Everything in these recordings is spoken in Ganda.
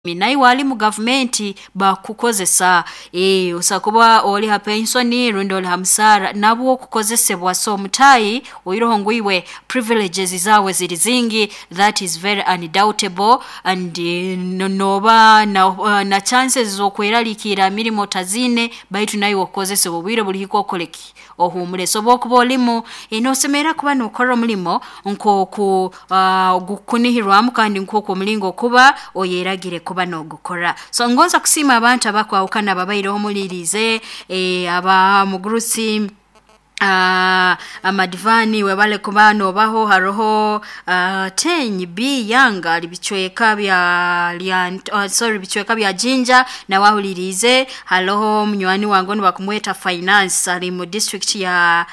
Naye wali mu government bakukozesa osakuba oli ha pensioni rundo oli hamsara nabwo kukozesebwa so mutayi oyirohongwiwe privileges zawe ziri zingi. That is very undoubtable and noba na chances zokweraliikira mirimo tazine baitu nayo okozesebwa obwire buli hikokoleki ohumule sobo kuba olimu enosemera kuba nokora mulimo nko gukunihirwamu kandi nko mulingo kuba oyeragire kuba no gukora. So ngonza kusima abantu abakwawukana babayireho mulirize aba mugurusi amadivani webale kubano baho haroho 10B yanga libichweka bya jinja na wahulirize haloho mnywani wangoni wakumweta finance ali mu district ya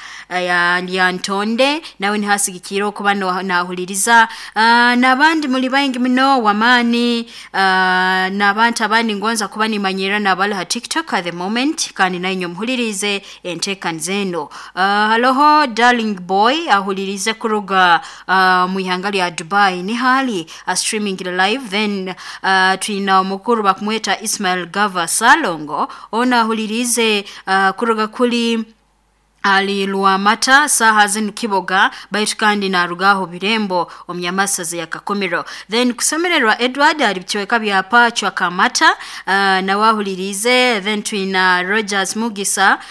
Ntonde nawe ni hasigikiro kubano nahuliriza nabandi muli bayingi mno wamani nabantu abandi ngonza kuba ni manyira nabali ha TikTok at the moment kandi nayo muhulirize entekani zeno. Haloho darling boy ahulirize kuruga muyangali ya Dubai ni hali streaming live. Then tuina mukuru bakumweta Ismail Gava Salongo ona ahulirize kuruga kuli ali luamata saha zinu kiboga baitu kandi na rugaho birembo omyamasaze ya Kakomero. Then kusomererwa Edward alibichweka bya pachwa kamata na wahulirize. Then tuina Rogers Mugisa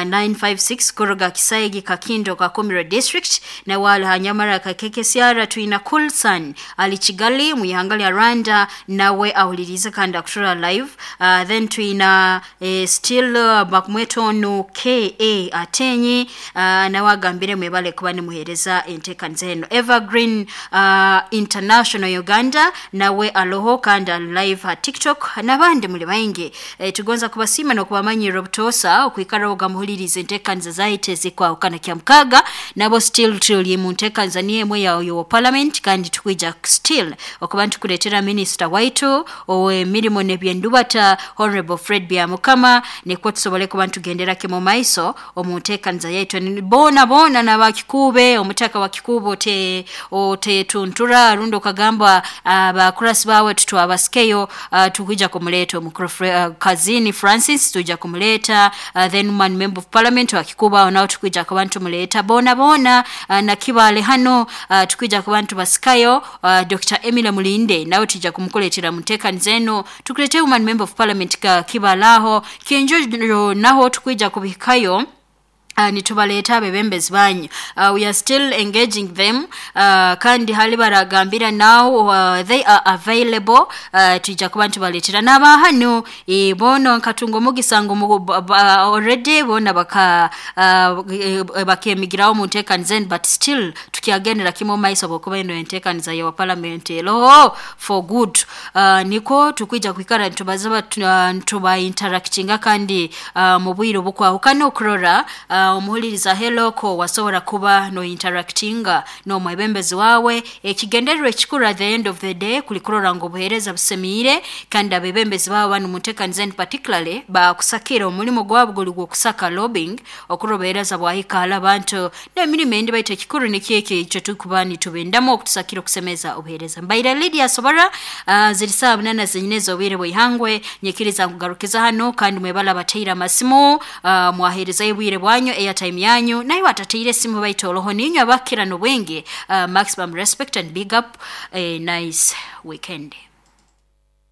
956 kuruga Kisaigi Kakindo Kakomero district na wala hanyamara kakeke siara. Tuina Coulson alichigali muyangali ya Rwanda nawe ahulirize kanda kutura live. Then tuina still bakumweto no KA atenye na wagambire mwebale kuba ni muhereza entekani zeno. Evergreen International Uganda nawe aloho kanda live ha TikTok nabandi muli bayingi tugonza kubasima no kubamanyira obutosa okwikaraga muhulirize entekani zaite zikwa ukana kyamkaga nabo still tuli mu entekani zaniye mwe ya parliament kandi tukwijja still okubantu kuletera minister waitu owe mirimo nebyendubata honorable Fred Byamukama ne kwatsobole kubantu gendera ke mu maiso omuntekani yetu ni bona na bakikube omutaka wakikubo te tuntura rundo kagamba bakurasi bawe tutu abaskeyo tukija kumuleta omukuru kazini Francis tuja kumuleta. Then man member of parliament wakikuba onao tukija kubantu muleta bona na kibale hano tukija kubantu basikayo Dr. Emile Mulinde nao tija kumkuletira mutekani zeno tukulete man member of parliament ka kibalaho kienjo naho tukija kubikayo nitubaleta bebembezi banyu. We are still engaging them kandi hali baragambira now they are available tujja kubantu baletera naba hano bono nkatungo mugisango already bona bakemigrawo mu ntekani zen but still tukiagendera kimo maiso bokuba eno entekani za ya parliament lo for good niko tukwijja kwikara tuba interactinga kandi mu bwiro bukwa ukano kurora omuhuliriza hello ko wasobora kuba no interactinga no mwebembezi wawe ekigenderero ekikuru at the end of the day kulikurora ngo buhereza busemire kandi abebembezi bawe banu mutekani zen particularly ba kusakira omulimo gwabwo gwo kusaka lobbying okurobereza bwahika abantu n'emirimo endi bayite ekikuru nekiyeke ekyo tukubani tubendamo okutusakira okusemeza obuhereza. Mbaira Lydia Sobara zirisa bunana zinyinezo obwire bwihangwe nyekiriza kugarukiza hano kandi mwebala bateira masimu mwahereza ibwire bwanyu airtime yanyu nayo atatire simu baitoloho ninyo abakira no bwenge. Maximum respect and big up. A nice weekend.